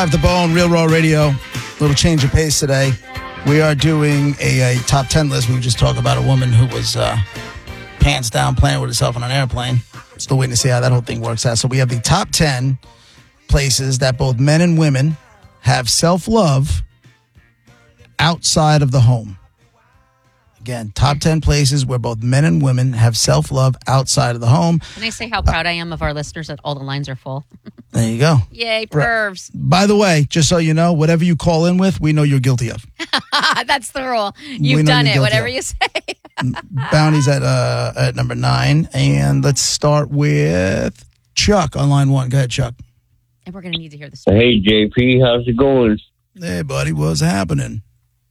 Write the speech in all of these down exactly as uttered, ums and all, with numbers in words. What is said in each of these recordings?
Have the Bone, Real Raw Radio. Little change of pace today. We are doing a, a top ten list. We just talked about a woman who was uh, pants down playing with herself on an airplane. Still waiting to see how that whole thing works out. So we have the top ten places that both men and women have self-love outside of the home. Again, top ten places where both men and women have self-love outside of the home. Can I say how proud I am of our listeners that all the lines are full? There you go. Yay, pervs. By the way, just so you know, whatever you call in with, we know you're guilty of. That's the rule. You've done it, whatever of. you say. Bounty's at uh, at number nine. And let's start with Chuck on line one. Go ahead, Chuck. And we're going to need to hear the story. Hey, J P, how's it going? Hey, buddy, what's happening?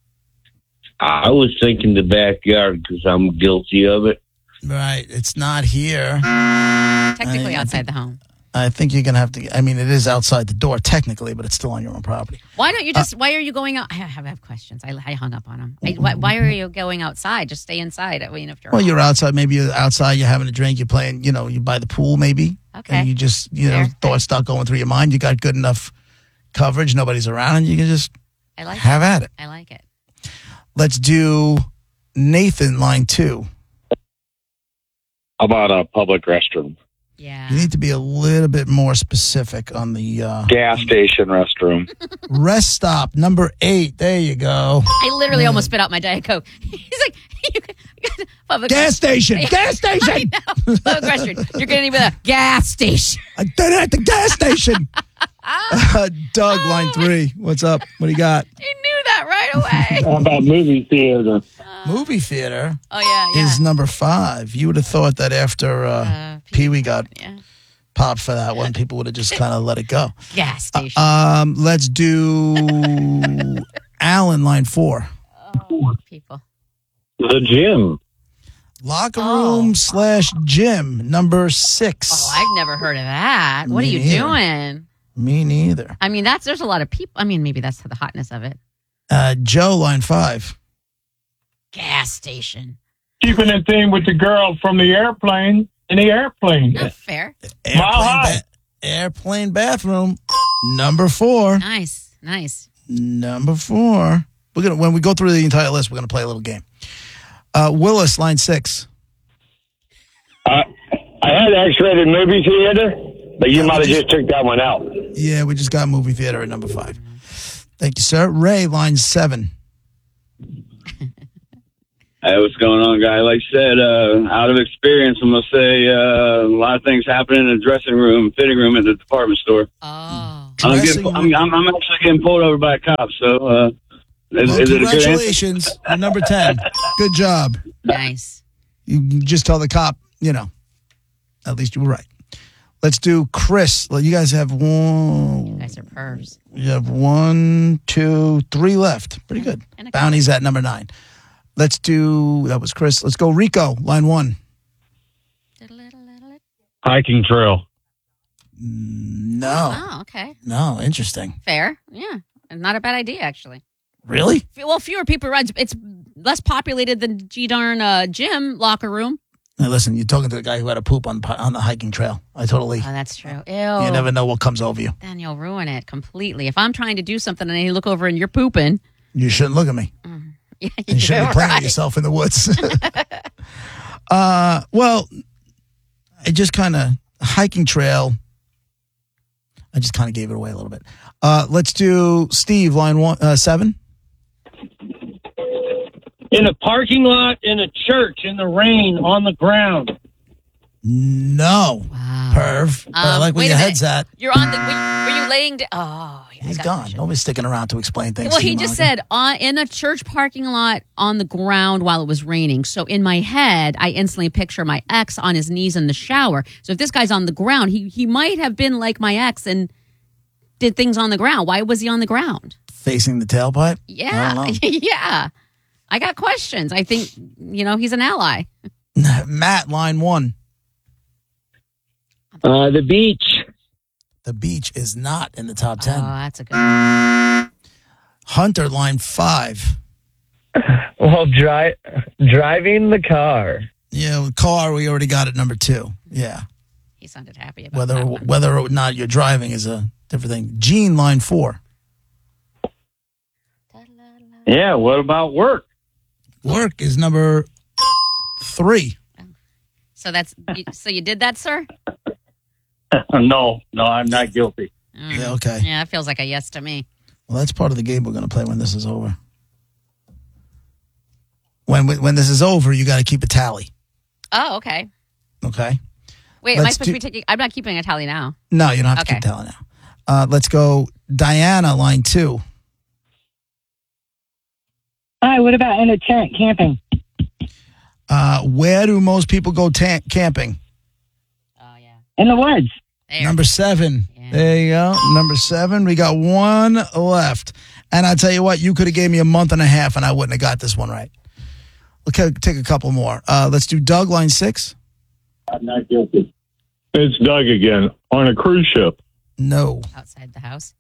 I was thinking the backyard because I'm guilty of it. Right. It's not here. Technically I, outside I think, the home. I think you're going to have to, I mean, it is outside the door technically, but it's still on your own property. Why don't you just, uh, why are you going out? I have, I have questions. I, I hung up on them. I, why, why are you going outside? Just stay inside. I mean, if you're well, home. you're outside. Maybe you're outside, you're having a drink, you're playing, you know, you by the pool maybe. Okay. And you just, you know, Fair. thoughts start going through your mind. You got good enough coverage. Nobody's around and you can just I like have it. at it. I like it. Let's do Nathan, line two. How about a public restroom? Yeah. You need to be a little bit more specific on the uh, Gas station restroom. rest stop, number eight. There you go. I literally almost spit out my Diet Coke. He's like, you got public Gas station, gas station. I know. Public restroom. You're going to need a gas station. I did it at the gas station. uh, Doug, line three. What's up? What do you got? You knew that right away. How about movie theater? Movie theater Oh, yeah, yeah. is number five. You would have thought that after uh, Uh, Pee Wee got yeah. popped for that one, people would have just kind of let it go. Gas station. Um, let's do Alan, line four. Oh, people. The gym. Locker Oh. room slash gym, number six. Oh, I've never heard of that. What Me are you neither. doing? Me neither. I mean, that's there's a lot of people. I mean, maybe that's the hotness of it. Uh, Joe, line five. Gas station. Keeping in theme with the girl from the airplane in the airplane. Not fair. Airplane, high. ba- airplane bathroom, number four. Nice, nice. Number four. We're gonna when we go through the entire list, we're gonna play a little game. Uh, Willis, line six. Uh, I had X-rated movie theater, but you might have just took that one out. Yeah, we just got movie theater at number five. Thank you, sir. Ray, line seven. Hey, what's going on, guy? Like I said, uh, out of experience, I'm going to say uh, a lot of things happen in the dressing room, fitting room at the department store. Oh. I'm, Dressing getting, I'm, I'm, I'm actually getting pulled over by a cop, so uh, is, Well, is it a good answer? congratulations on number ten. Good job. Nice. You can just tell the cop, you know, at least you were right. Let's do Chris. Well, you guys have You one. guys are pervs. You have one, two, three left. Pretty good. And a Bounty's at number nine. Let's do, that was Chris. Let's go Rico, line one. Hiking trail. No. Oh, okay. No, interesting. Fair. Yeah. Not a bad idea, actually. Really? Well, fewer people ride. It's less populated than G darn uh, gym locker room. Now listen, you're talking to the guy who had a poop on on the hiking trail. I totally. Oh, that's true. Ew. You never know what comes over you. Then you'll ruin it completely. If I'm trying to do something and you look over and you're pooping. You shouldn't look at me. Yeah, You shouldn't be playing right. yourself in the woods. uh, well, I just kind of hiking trail. I just kind of gave it away a little bit. Uh, let's do Steve, line one, uh, seven. In a parking lot in a church in the rain on the ground. No, Wow. perv. But I Um, like where wait your a head's at. You're on the. Were you, were you laying down? Oh, yeah, I He's got gone. questions. Nobody's sticking around to explain things. Well, to he you, just Monica. said uh, in a church parking lot on the ground while it was raining. So in my head, I instantly picture my ex on his knees in the shower. So if this guy's on the ground, he he might have been like my ex and did things on the ground. Why was he on the ground? facing the tailpipe. I Yeah, don't know. yeah. I got questions. I think you know he's an ally. Matt, line one. Uh, the beach. The beach is not in the top Oh, ten. that's a good one. Hunter, line five. Well, dri- driving the car. Yeah, with car, we already got it number two. Yeah. He sounded happy about Whether that one. whether or not you're driving is a different thing. Gene, line four. Yeah, what about work? Work is number three. So that's so you did that, sir? no, no, I'm not guilty. Mm. Yeah, okay. Yeah, that feels like a yes to me. Well, that's part of the game we're going to play when this is over. When when this is over, you got to keep a tally. Oh, okay. Okay. Wait, am I Let's supposed do- to be taking? I'm not keeping a tally now. No, you don't have to Okay. keep tally now. Uh, let's go, Diana, line two. Hi, what about in a tent camping? Uh, where do most people go ta- camping? Oh yeah. In the woods. There. Number seven. Yeah. There you go. Number seven. We got one left. And I'll tell you what, you could have gave me a month and a half and I wouldn't have got this one right. Okay, take a couple more. Uh, let's do Doug, line six. I'm not guilty. It's Doug again on a cruise ship. No. Outside the house.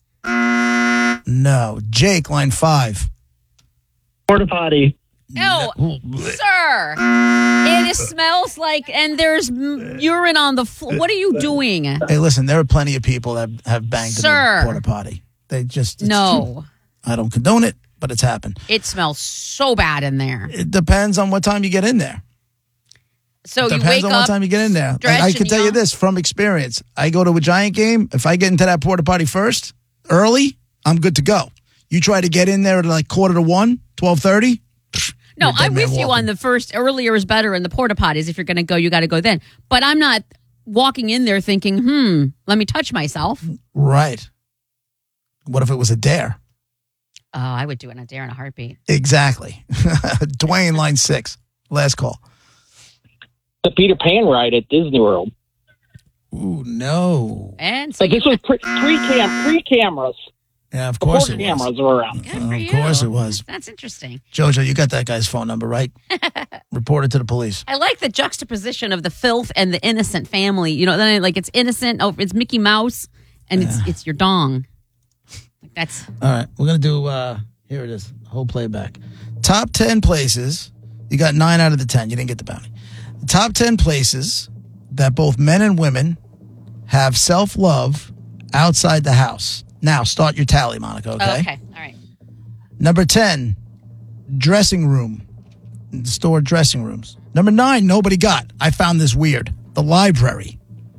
No. Jake, line five. Porta potty. No, sir. It smells like, and there's m- urine on the floor. What are you doing? Hey, listen, there are plenty of people that have banged Sir. in the porta potty. They just, it's No, true. I don't condone it, but it's happened. it smells so bad in there. It depends on what time you get in there. So It you depends wake on up. what time you get in there. stretch I, I and can tell you yawn. this from experience. I go to a Giant game. If I get into that porta potty first, early, I'm good to go. You try to get in there at like quarter to one, twelve thirty. No, you're a dead I'm man with you walking. on the first. Earlier is better in the porta potties. If you're going to go, you got to go then. But I'm not walking in there thinking, hmm, let me touch myself. Right. What if it was a dare? Oh, I would do it in a dare in a heartbeat. Exactly. Dwayne, line six. Last call. The Peter Pan ride at Disney World. Ooh, no. And so But this was pre cam pre cameras. Yeah, of Before course it was. cameras were around. good for Of you. course it was. That's interesting. Jojo, you got that guy's phone number, right? Report it to the police. I like the juxtaposition of the filth and the innocent family. You know, then like it's innocent. Oh, it's Mickey Mouse, and it's it's your dong. Like that's All right, we're gonna do. uh Here it is, whole playback. Top ten places. You got nine out of the ten. You didn't get the bounty. The top ten places that both men and women have self-love outside the house. Now, start your tally, Monica. Okay. oh, okay. All right. Number ten, dressing room. Store dressing rooms. Number nine, nobody got. I found this weird. The library.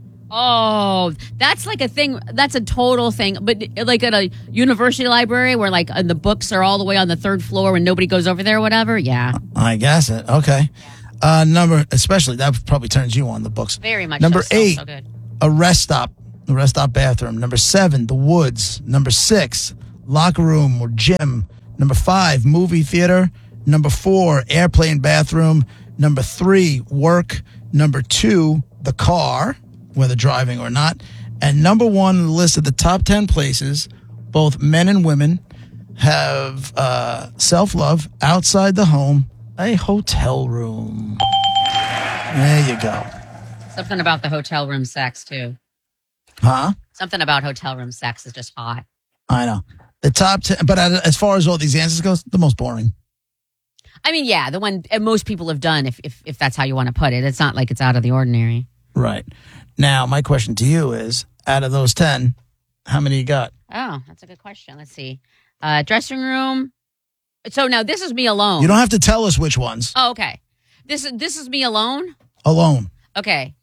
Oh, that's like a thing. That's a total thing. But like at a university library where like uh, the books are all the way on the third floor and nobody goes over there or whatever. Yeah, I guess it. Okay. Uh, number, especially that probably turns you on the books. very much. Number so. eight, so good. a rest stop, the rest stop bathroom. Number seven, the woods. Number six, locker room or gym. Number five, movie theater. Number four, airplane bathroom. Number three, work. Number two, the car, whether driving or not. And number one on the list of the top ten places, both men and women have uh, self-love outside the home, a hotel room. There you go. Something about the hotel room sex too. Huh? Something about hotel room sex is just hot. I know. The top ten, but as far as all these answers goes, the most boring. I mean, yeah, the one uh, most people have done, if if if that's how you want to put it. It's not like it's out of the ordinary. Right. Now, my question to you is, out of those ten, how many you got? Oh, that's a good question. Let's see. Uh, dressing room. So now this is me alone. You don't have to tell us which ones. Oh, okay. This is this is me alone. Alone. Okay.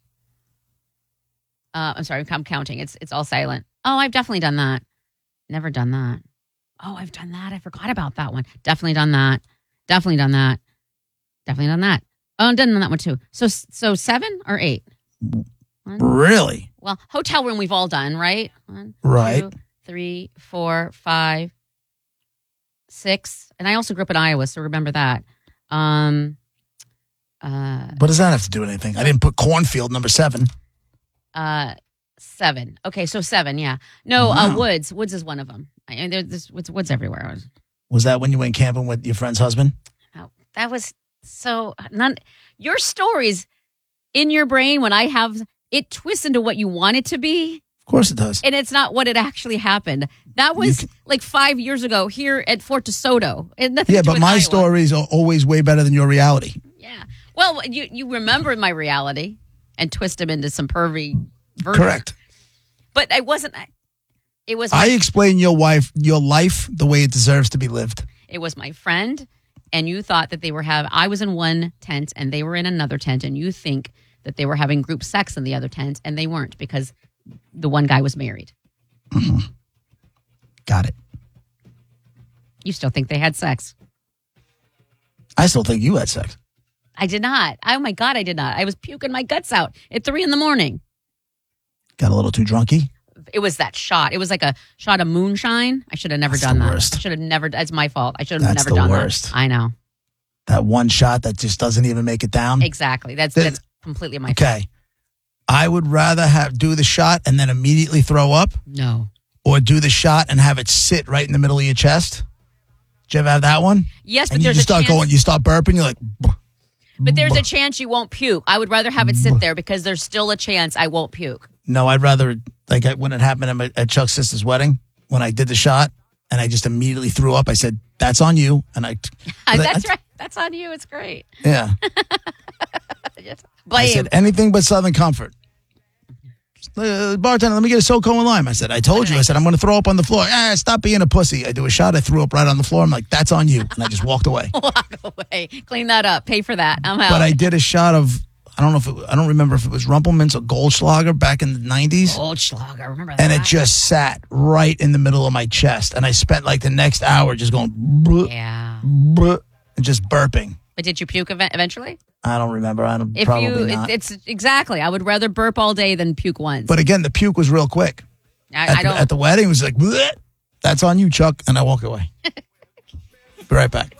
Uh, I'm sorry, I'm counting. It's it's all silent. Oh, I've definitely done that. Never done that. Oh, I've done that. I forgot about that one. Definitely done that. Definitely done that. Definitely done that. Oh, I've done that one too. So so seven or eight? One. Really? Well, hotel room we've all done, right? One, Right. two, three, four, five, six. And I also grew up in Iowa, so remember that. Um, uh, What does that have to do with anything? I didn't put cornfield number seven. uh, seven. Okay, so seven. Yeah. No, uh, Wow. Woods. Woods is one of them. I mean, there's this, woods, woods everywhere. Was that when you went camping with your friend's husband? Oh, that was so none. Your stories in your brain when I have it twists into what you want it to be. Of course it does. And it's not what it actually happened. That was You like five years ago here at Fort DeSoto. It had nothing Yeah, to do but with my Iowa. stories are always way better than your reality. Yeah. Well, you you remember my reality and twist them into some pervy version. Correct. But I wasn't. It was. I My, explain your wife, your life the way it deserves to be lived. it was my friend, and you thought that they were having. I was in one tent, and they were in another tent, and you think that they were having group sex in the other tent, and they weren't because the one guy was married. Mm-hmm. Got it. You still think they had sex? I still think you had sex. I did not. Oh my God, I did not. I was puking my guts out at three in the morning. Got a little too drunky. It was that shot. It was like a shot of moonshine. I should have never That's done the that. worst. I should have never. That's my fault. I should have That's never the done worst. that. I know. That one shot that just doesn't even make it down. Exactly. That's That- that's completely my fault. Okay. I would rather have do the shot and then immediately throw up, No. or do the shot and have it sit right in the middle of your chest. Did you ever have that one? Yes, but And you there's just a start chance. going, you start burping, you're like, "Buh." But there's a chance you won't puke. I would rather have it sit there because there's still a chance I won't puke. no, I'd rather, like I- when it happened at, my, at Chuck's sister's wedding, when I did the shot and I just immediately threw up, I said, that's on you. And I, That's right. That's on you. It's great. yeah. Just I blame. said, anything but Southern Comfort. Uh, bartender, let me get a SoCo and lime. I said, I told you. I said, I'm going to throw up on the floor. Ah, stop being a pussy. I do a shot. I threw up right on the floor. I'm like, that's on you. And I just walked away. Walk away. Clean that up. Pay for that. I'm out. But I did a shot of, I don't know if it, I don't remember if it was Rumpelmans or Goldschlager back in the nineties. Goldschlager. I remember that. And it just sat right in the middle of my chest. And I spent like the next hour just going, bleh, Yeah. bleh, and just burping. But did you puke ev- eventually? I don't remember. I don't, If probably you, not. it, it's exactly. I would rather burp all day than puke once. But again, the puke was real quick. I, At, I the, don't. at the wedding, it was like, bleh, that's on you, Chuck. And I walk away. Be right back.